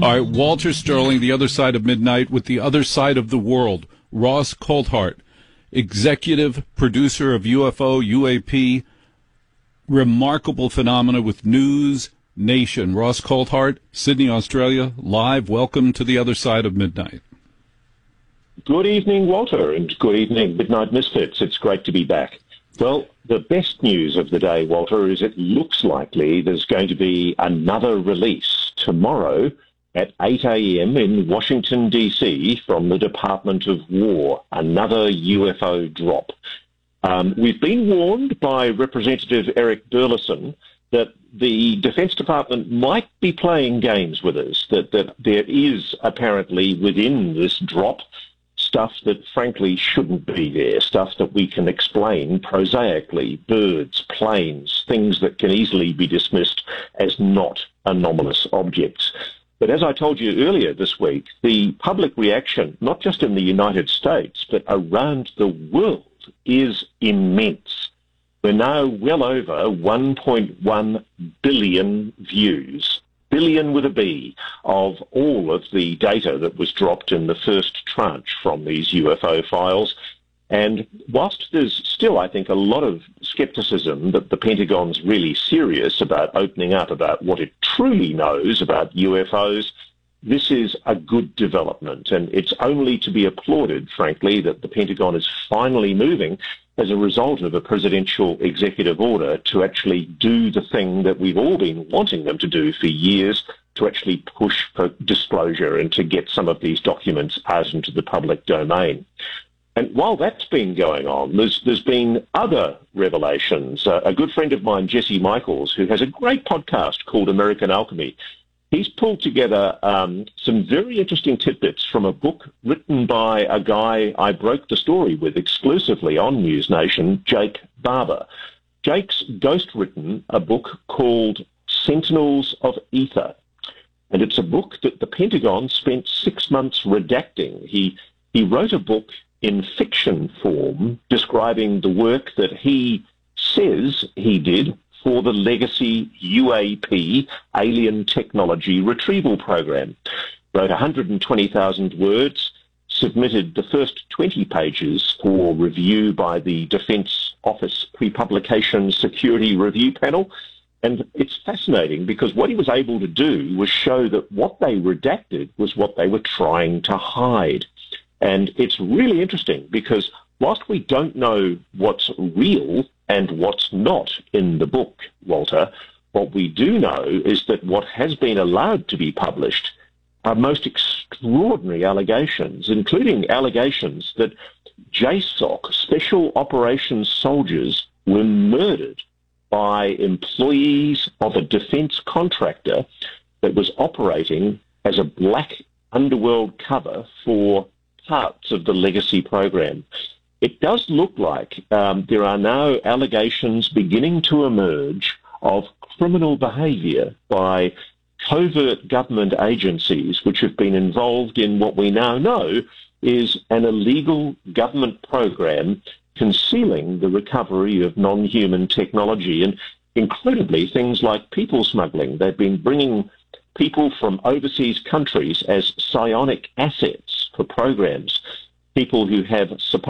All right, Walter Sterling, The Other Side of Midnight, with The Other Side of the World. Ross Coulthart, executive producer of UFO, UAP, remarkable phenomena with News Nation. Ross Coulthart, Sydney, Australia, live. Welcome to The Other Side of Midnight. Good evening, Walter, and good evening, Midnight Misfits. It's great to be back. Well, the best news of the day, Walter, is it looks likely there's going to be another release tomorrow at 8 a.m. in Washington, D.C. from the Department of War, another UFO drop. We've been warned by Representative Eric Burleson that the Defense Department might be playing games with us, that there is apparently within this drop stuff that frankly shouldn't be there, stuff that we can explain prosaically, birds, planes, things that can easily be dismissed as not anomalous objects. But as I told you earlier this week, the public reaction, not just in the United States, but around the world, is immense. We're now well over 1.1 billion views, billion with a B, of all of the data that was dropped in the first tranche from these UFO files. And whilst there's still, I think, a lot of skepticism that the Pentagon's really serious about opening up about what it truly knows about UFOs, this is a good development. And it's only to be applauded, frankly, that the Pentagon is finally moving as a result of a presidential executive order to actually do the thing that we've all been wanting them to do for years, to actually push for disclosure and to get some of these documents out into the public domain. And while that's been going on, there's been other revelations. A good friend of mine, Jesse Michaels, who has a great podcast called American Alchemy, he's pulled together some very interesting tidbits from a book written by a guy I broke the story with exclusively on News Nation, Jake Barber. Jake's ghostwritten a book called Sentinels of Ether, and it's a book that the Pentagon spent 6 months redacting. He wrote a book in fiction form describing the work that he says he did for the legacy UAP, Alien Technology Retrieval Program. Wrote 120,000 words, submitted the first 20 pages for review by the Defense Office Pre-Publication Security Review Panel. And it's fascinating because what he was able to do was show that what they redacted was what they were trying to hide. And it's really interesting because whilst we don't know what's real and what's not in the book, Walter, what we do know is that what has been allowed to be published are most extraordinary allegations, including allegations that JSOC, Special Operations Soldiers, were murdered by employees of a defense contractor that was operating as a black underworld cover for parts of the legacy program. It does look like there are now allegations beginning to emerge of criminal behavior by covert government agencies which have been involved in what we now know is an illegal government program concealing the recovery of non-human technology, and incredibly things like people smuggling. They've been bringing people from overseas countries as psionic assets for programs, people who have supposed